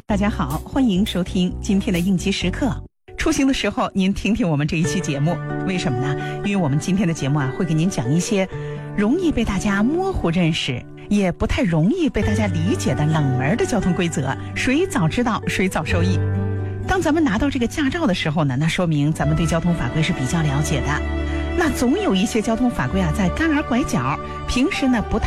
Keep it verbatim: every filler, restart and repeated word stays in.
大家好，欢迎收听今天的应急时刻。出行的时候您听听我们这一期节目，为什么呢？因为我们今天的节目啊，会给您讲一些容易被大家模糊认识，也不太容易被大家理解的冷门的交通规则，谁早知道谁早受益。当咱们拿到这个驾照的时候呢，那说明咱们对交通法规是比较了解的。那总有一些交通法规啊，在干儿拐角，平时呢不太